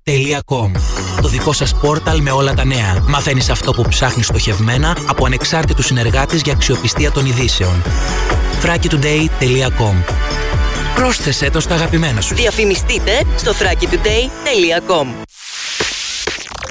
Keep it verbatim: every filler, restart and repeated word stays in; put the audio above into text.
τελεία κομ. Το δικό σας πόρταλ με όλα τα νέα. Μαθαίνεις αυτό που ψάχνεις στοχευμένα από ανεξάρτητους συνεργάτες για αξιοπιστία των ειδήσεων. θράκη τουντέι τελεία κομ. Πρόσθεσέ το στα αγαπημένα σου. Διαφημιστείτε στο θράκη τουντέι τελεία κομ.